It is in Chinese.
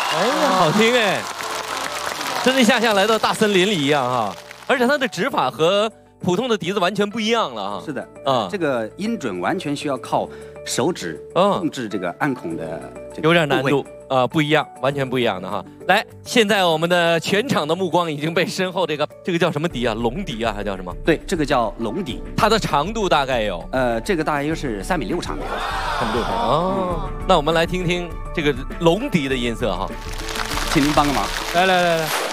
哎呀，好听哎，真的像来到大森林里一样哈。而且它的指法和普通的笛子完全不一样了哈。 是的，这个音准完全需要靠手指控制这个按孔的这个， 有点难度不一样，完全不一样的哈。来，现在我们的全场的目光已经被身后这个叫什么笛啊？龙笛啊，还叫什么？ 对，这个叫龙笛。 它的长度大概有？ 这个大概是3.6米长。 3.6米哦。那我们来听听这个龙笛的音色哈， 请您帮个忙。 来。